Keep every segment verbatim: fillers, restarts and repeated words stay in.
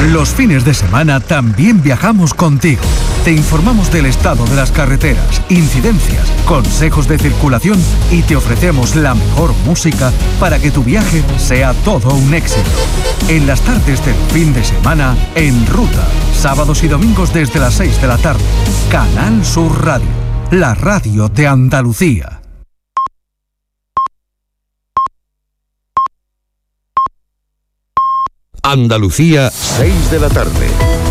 Los fines de semana también viajamos contigo. Te informamos del estado de las carreteras, incidencias, consejos de circulación y te ofrecemos la mejor música para que tu viaje sea todo un éxito. En las tardes del fin de semana, En Ruta, sábados y domingos desde las seis de la tarde. Canal Sur Radio, la radio de Andalucía. Andalucía, seis de la tarde.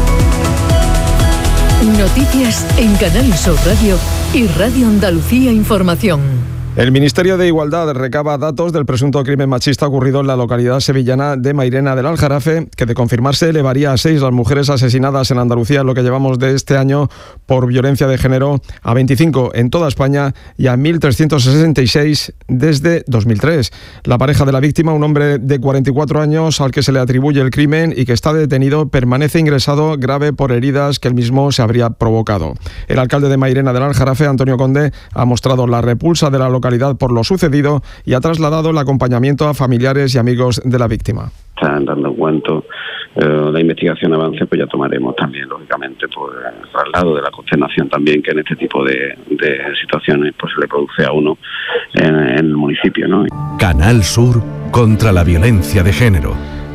Noticias en Canal Sur Radio y Radio Andalucía Información. El Ministerio de Igualdad recaba datos del presunto crimen machista ocurrido en la localidad sevillana de Mairena del Aljarafe, que de confirmarse elevaría a seis las mujeres asesinadas en Andalucía en lo que llevamos de este año por violencia de género, a veinticinco en toda España y a mil trescientos sesenta y seis desde dos mil tres. La pareja de la víctima, un hombre de cuarenta y cuatro años al que se le atribuye el crimen y que está detenido, permanece ingresado grave por heridas que él mismo se habría provocado. El alcalde de Mairena del Aljarafe, Antonio Conde, ha mostrado la repulsa de la localidad por lo sucedido y ha trasladado el acompañamiento a familiares y amigos de la víctima. Están dando cuenta, eh, la investigación avance, pues ya tomaremos también, lógicamente, pues el traslado de la consternación también que en este tipo de, de situaciones pues se le produce a uno en, en el municipio, ¿no? Canal Sur contra la violencia de género.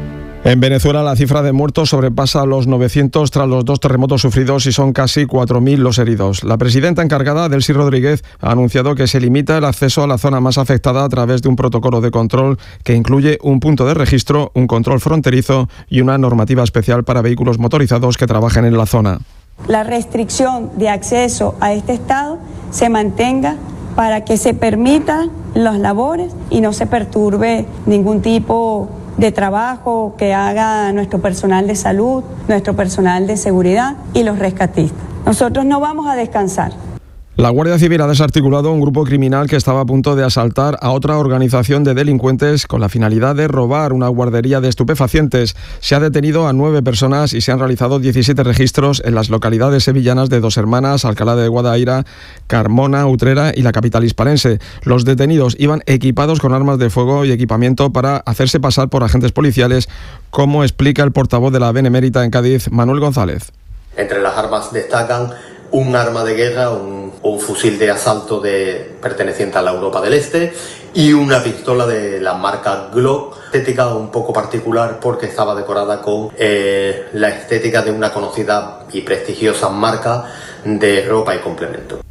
En Venezuela la cifra de muertos sobrepasa los novecientos tras los dos terremotos sufridos y son casi cuatro mil los heridos. La presidenta encargada, Delcy Rodríguez, ha anunciado que se limita el acceso a la zona más afectada a través de un protocolo de control que incluye un punto de registro, un control fronterizo y una normativa especial para vehículos motorizados que trabajen en la zona. La restricción de acceso a este estado se mantenga para que se permitan las labores y no se perturbe ningún tipo de trabajo que haga nuestro personal de salud, nuestro personal de seguridad y los rescatistas. Nosotros no vamos a descansar. La Guardia Civil ha desarticulado un grupo criminal que estaba a punto de asaltar a otra organización de delincuentes con la finalidad de robar una guardería de estupefacientes. Se ha detenido a nueve personas y se han realizado diecisiete registros en las localidades sevillanas de Dos Hermanas, Alcalá de Guadaira, Carmona, Utrera y la capital hispalense. Los detenidos iban equipados con armas de fuego y equipamiento para hacerse pasar por agentes policiales, como explica el portavoz de la Benemérita en Cádiz, Manuel González. Entre las armas destacan un arma de guerra, un, un fusil de asalto de, perteneciente a la Europa del Este y una pistola de la marca Glock, estética un poco particular porque estaba decorada con eh, la estética de una conocida y prestigiosa marca de ropa y complementos.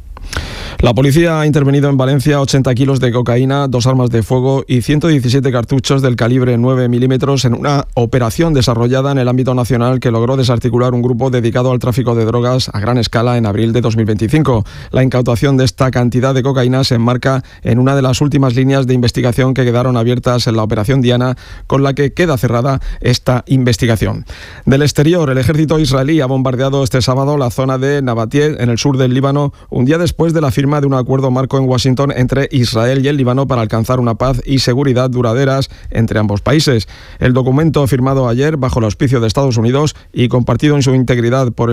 La policía ha intervenido en Valencia ochenta kilos de cocaína, dos armas de fuego y ciento diecisiete cartuchos del calibre nueve milímetros en una operación desarrollada en el ámbito nacional que logró desarticular un grupo dedicado al tráfico de drogas a gran escala en abril de dos mil veinticinco. La incautación de esta cantidad de cocaína se enmarca en una de las últimas líneas de investigación que quedaron abiertas en la Operación Diana, con la que queda cerrada esta investigación. Del exterior, el ejército israelí ha bombardeado este sábado la zona de Nabatieh, en el sur del Líbano, un día después de la firma de un acuerdo marco en Washington entre Israel y el Líbano para alcanzar una paz y seguridad duraderas entre ambos países. El documento firmado ayer bajo el auspicio de Estados Unidos y compartido en su integridad por el